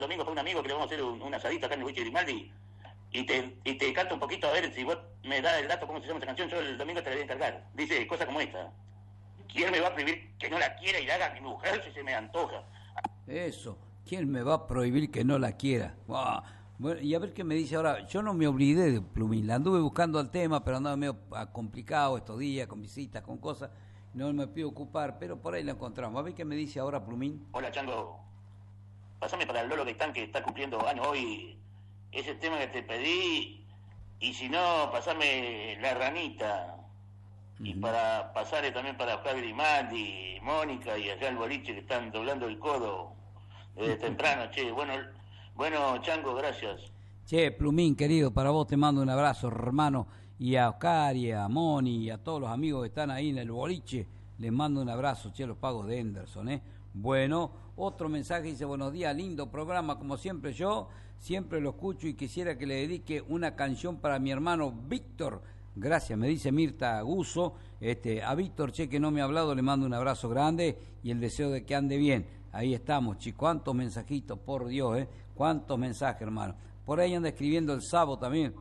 domingo para un amigo que le vamos a hacer un asadito acá en el Boliche Grimaldi y te canto un poquito a ver si vos me das el dato cómo se llama esa canción. Yo el domingo te la voy a encargar. Dice cosas como esta: ¿quién me va a prohibir que no la quiera y la haga a mi mujer si se me antoja? Eso, ¿quién me va a prohibir que no la quiera? ¡Wow! Bueno, y a ver qué me dice ahora. Yo no me olvidé de Plumín, la anduve buscando al tema, pero andaba medio complicado estos días, con visitas, con cosas, no me pido ocupar, pero por ahí la encontramos. A ver qué me dice ahora Plumín. Hola, Chango, pasame para el Lolo que está cumpliendo años hoy ese tema que te pedí, y si no, pasame La Ranita. Y para pasarle también para Javi Grimaldi, Mónica y allá el boliche que están doblando el codo desde temprano, che. Bueno, Chango, gracias. Che, Plumín, querido, para vos te mando un abrazo, hermano, y a Oscar y a Moni y a todos los amigos que están ahí en el boliche, les mando un abrazo, che, los pagos de Henderson, Bueno, otro mensaje dice: buenos días, lindo programa, como siempre yo siempre lo escucho y quisiera que le dedique una canción para mi hermano Víctor. Gracias, me dice Mirta Guso. A Víctor, che, que no me ha hablado, le mando un abrazo grande y el deseo de que ande bien. Ahí estamos, chicos, cuántos mensajitos, por Dios, cuántos mensajes, hermano. Por ahí anda escribiendo el Sabo también.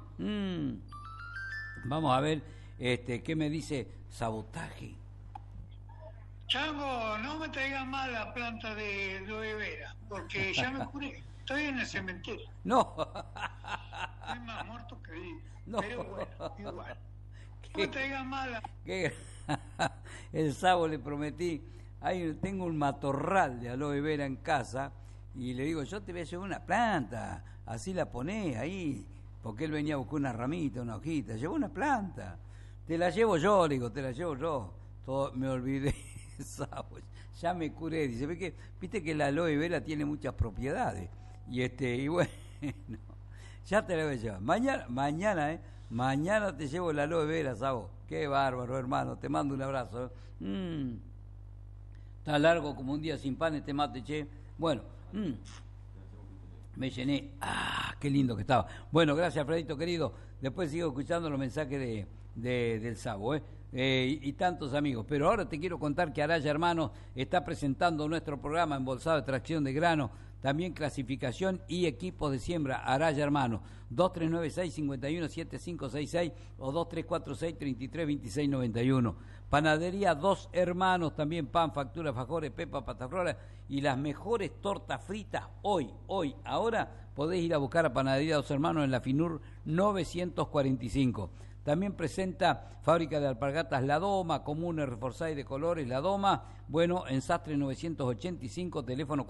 Vamos a ver qué me dice Sabotaje. Chango, no me traigan más la planta de aloe vera, porque ya me curé. Estoy en el cementerio. No. Estoy más muerto que vivo. No. Pero bueno, igual. No me traigan más la... El Sabo le prometí. Tengo un matorral de aloe vera en casa y le digo: yo te voy a llevar una planta, así la ponés ahí, porque él venía a buscar una ramita, una hojita. Llevó una planta. Te la llevo yo, le digo, te la llevo yo. Me olvidé. Ya me curé, dice, viste que la aloe vera tiene muchas propiedades y bueno, ya te la voy a llevar mañana te llevo la aloe vera, Sabo. Qué bárbaro, hermano, te mando un abrazo. Está largo como un día sin pan este mate, che. Bueno, me llené. Qué lindo que estaba. Bueno, gracias, Alfredito querido. Después sigo escuchando los mensajes del Sabo, y tantos amigos. Pero ahora te quiero contar que Araya Hermanos está presentando nuestro programa Embolsado de Extracción de Grano, también clasificación y equipos de siembra. Araya Hermanos, 2396-517566 o 2346-332691. Panadería Dos Hermanos, también pan, factura, fajores, pepa, patafrola y las mejores tortas fritas. Ahora podés ir a buscar a Panadería Dos Hermanos en la Finur 945. También presenta fábrica de alpargatas La Doma, comunes, reforzadas y de colores La Doma. Bueno, en Sastre 985, teléfono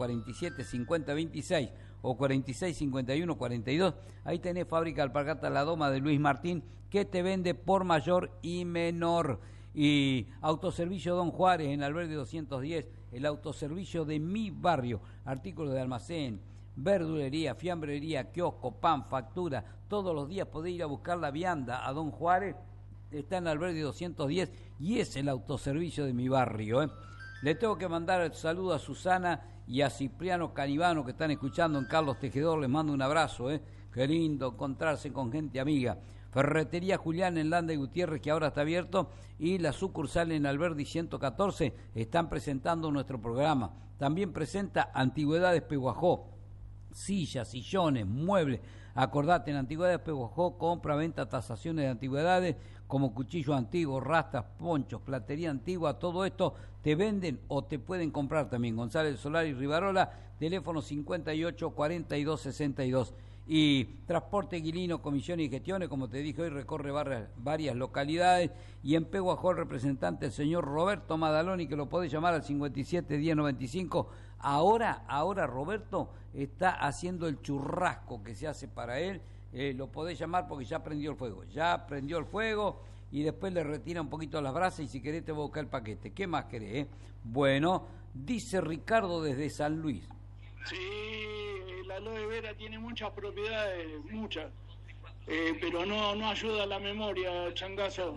475026 o 465142. Ahí tenés fábrica de alpargatas La Doma de Luis Martín, que te vende por mayor y menor. Y autoservicio Don Juárez en Alberdi 210, el autoservicio de mi barrio, artículos de almacén, verdulería, fiambrería, kiosco, pan, factura. Todos los días podés ir a buscar la vianda a Don Juárez. Está en Alberdi 210 y es el autoservicio de mi barrio. Le tengo que mandar el saludo a Susana y a Cipriano Canivano, que están escuchando en Carlos Tejedor. Les mando un abrazo. Qué lindo encontrarse con gente amiga. Ferretería Julián en Landa y Gutiérrez, que ahora está abierto, y la sucursal en Alberdi 114 están presentando nuestro programa. También presenta Antigüedades Peguajó, sillas, sillones, muebles. Acordate, en Antigüedades Peguajó, compra, venta, tasaciones de antigüedades como cuchillos antiguos, rastas, ponchos, platería antigua. Todo esto te venden o te pueden comprar también. González Solar y Rivarola, teléfono 58 42 62. Y Transporte Guilino, comisiones y gestiones, como te dije hoy, recorre varias localidades. Y en Peguajó el representante, el señor Roberto Madaloni, que lo podés llamar al 57 10 95. Ahora Roberto está haciendo el churrasco que se hace para él. Lo podés llamar porque ya prendió el fuego, y después le retira un poquito las brasas y si querés te voy a buscar el paquete. ¿Qué más querés? Bueno, dice Ricardo desde San Luis. Sí, la aloe vera tiene muchas propiedades, muchas, pero no ayuda a la memoria, changazo.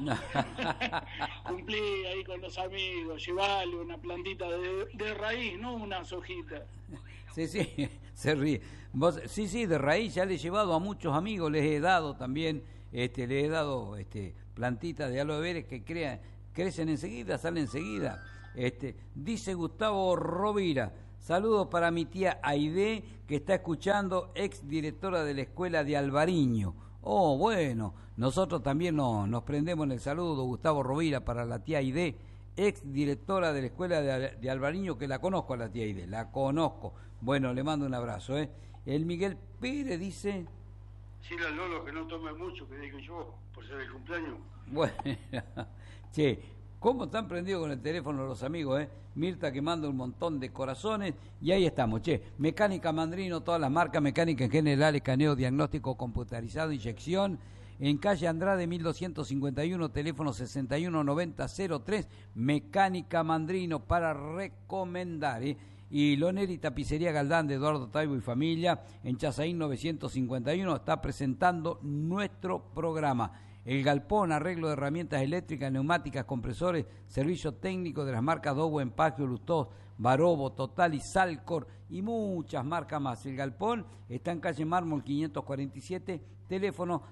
Cumplí ahí con los amigos, llevale una plantita de raíz, no unas hojitas. Sí, se ríe. Sí, de raíz ya le he llevado a muchos amigos, les he dado también, le he dado plantitas de aloe vera que crecen enseguida, salen enseguida. Dice Gustavo Rovira, Saludos para mi tía Aide, que está escuchando, ex directora de la escuela de Alvariño. Oh, bueno, nosotros también nos prendemos en el saludo. Gustavo Rovira para la tía Aide, ex directora de la escuela de Alvariño, que la conozco a la tía Aide, la conozco. Bueno, le mando un abrazo, ¿eh? El Miguel Pérez dice... Sí, la Lolo, que no tome mucho, que digo yo, por ser el cumpleaños. Bueno, che, ¿cómo están prendidos con el teléfono los amigos, eh? Mirta que manda un montón de corazones y ahí estamos, che. Mecánica Mandrino, todas las marcas, mecánica en general, escaneo, diagnóstico computarizado, inyección. En calle Andrade 1251, teléfono 619003, Mecánica Mandrino para recomendar, Y Loneri Tapicería Galdán de Eduardo Taibo y familia, en Chazaín 951, está presentando nuestro programa. El Galpón, arreglo de herramientas eléctricas, neumáticas, compresores, servicio técnico de las marcas Dobo, Empagio, Lustós, Barobo, Total y Salcor y muchas marcas más. El Galpón está en calle Mármol 547, teléfono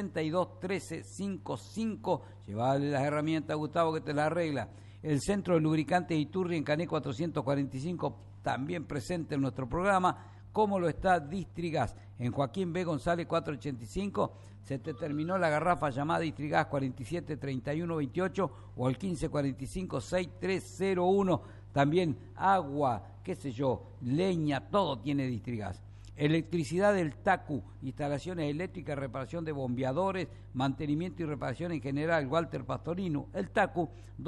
621355. Llevale las herramientas a Gustavo que te las arregla. El Centro de Lubricantes Iturri en Cané 445, también presente en nuestro programa, como lo está Distrigas. En Joaquín B. González 485, se te terminó la garrafa llamada Distrigas 473128 o al 1545-6301. También agua, qué sé yo, leña, todo tiene Distrigas. Electricidad del TACU, instalaciones eléctricas, reparación de bombeadores, mantenimiento y reparación en general, Walter Pastorino. El TACU,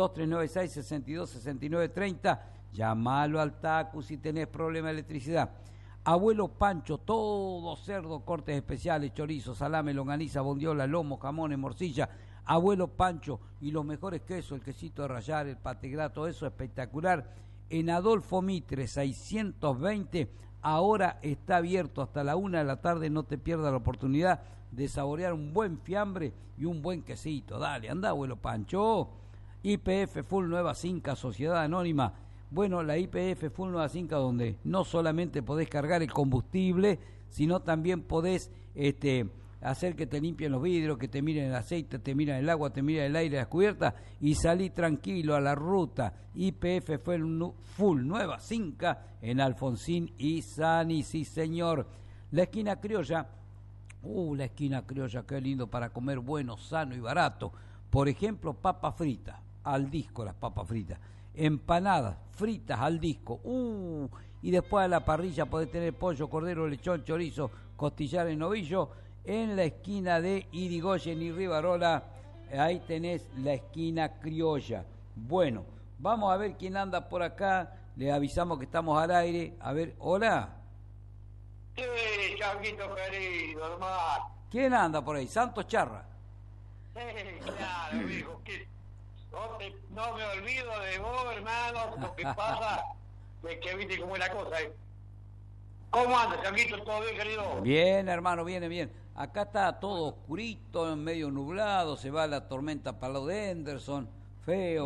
2396-626930, llamalo al TACU si tenés problema de electricidad. Abuelo Pancho, todo cerdo, cortes especiales, chorizo, salame, longaniza, bondiola, lomo, jamones, morcilla. Abuelo Pancho y los mejores quesos, el quesito de rallar, el pategrá, todo eso espectacular. En Adolfo Mitre 620, ahora está abierto hasta la 1 de la tarde, no te pierdas la oportunidad de saborear un buen fiambre y un buen quesito. Dale, anda, Abuelo Pancho. YPF Full Nueva Cinca, Sociedad Anónima. Bueno, la YPF Full Nueva Cinca, donde no solamente podés cargar el combustible, sino también podés hacer que te limpien los vidrios, que te miren el aceite, te miran el agua, te miran el aire, las cubiertas, y salí tranquilo a la ruta. YPF Full Nueva Cinca en Alfonsín y Sani, sí señor. La esquina criolla, la esquina criolla, qué lindo para comer bueno, sano y barato. Por ejemplo, papas fritas, al disco las papas fritas. Empanadas fritas al disco, y después a la parrilla podés tener pollo, cordero, lechón, chorizo, costillar en novillo. En la esquina de Irigoyen y Rivarola, ahí tenés la esquina criolla. Bueno, vamos a ver quién anda por acá, le avisamos que estamos al aire. A ver, hola. Sí, Changuito querido, hermano. ¿Quién anda por ahí? Santos Charra. Sí, claro, hijo, que no me olvido de vos, hermano. Lo que pasa es que viste cómo es la cosa. ¿Cómo anda, Changuito? ¿Todo bien, querido? Bien, hermano, viene bien. Acá está todo oscurito, medio nublado, se va la tormenta para lo de Henderson, feo.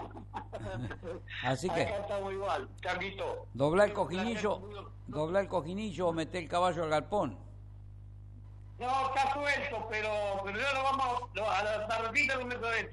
Así que acá estamos igual, Changuito. dobla el cojinillo o meté el caballo al galpón. No, está suelto, pero ya lo vamos a la tardita lo meto dentro.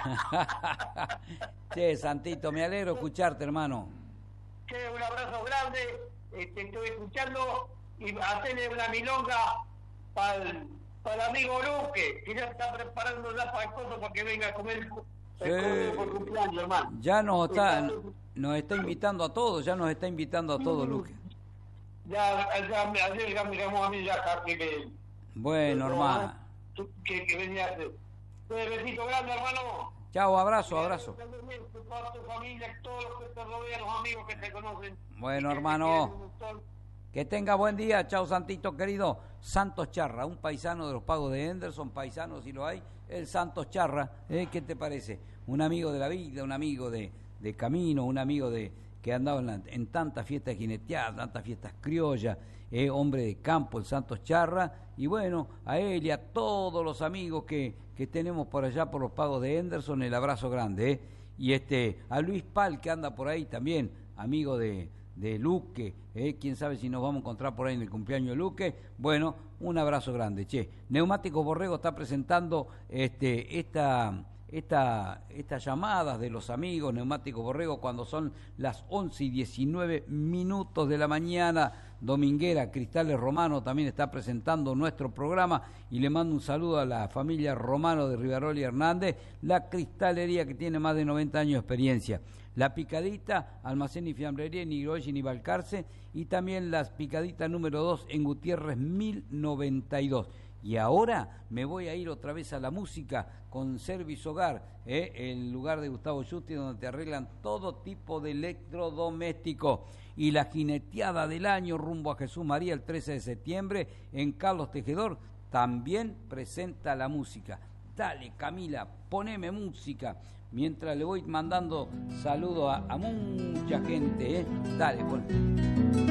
Che, Santito, me alegro escucharte, hermano. Che, un abrazo grande, estoy escuchando y hacerle una milonga para el amigo Luque, que ya está preparando ya para el coso para que venga a comer el por cumpleaños, hermano. Ya nos está invitando a todos, Luque. Ayer ya me llamó a mí ya que bueno, hermano. Que venía a hacer. Besito grande, hermano. Chao, abrazo. Para tu familia, todos los que te rodean, los amigos que te conocen. Bueno, hermano. Que tenga buen día. Chao, Santito querido. Santos Charra, un paisano de los pagos de Henderson, paisano si lo hay. El Santos Charra, ¿qué te parece? Un amigo de la vida, un amigo de camino, un amigo que ha andado en tantas fiestas jineteadas, tantas fiestas criollas, hombre de campo, el Santos Charra. Y bueno, a él y a todos los amigos que tenemos por allá por los pagos de Henderson, el abrazo grande. Y a Luis Pal, que anda por ahí también, amigo de Luque, quién sabe si nos vamos a encontrar por ahí en el cumpleaños de Luque. Bueno, un abrazo grande, che. Neumáticos Borrego está presentando esta estas llamadas de los amigos Neumáticos Borrego cuando son las 11:19 de la mañana dominguera. Cristales Romano también está presentando nuestro programa y le mando un saludo a la familia Romano de Rivarol y Hernández, la cristalería que tiene más de 90 años de experiencia. La Picadita, almacén y fiambrería en Irigoyen y Balcarce, y también las Picaditas número 2 en Gutiérrez 1092. Y ahora me voy a ir otra vez a la música con Service Hogar, el lugar de Gustavo Yusti, donde te arreglan todo tipo de electrodomésticos. Y la jineteada del año rumbo a Jesús María el 13 de septiembre en Carlos Tejedor también presenta la música. Dale, Camila, poneme música. Mientras le voy mandando saludos a mucha gente, Dale, pon.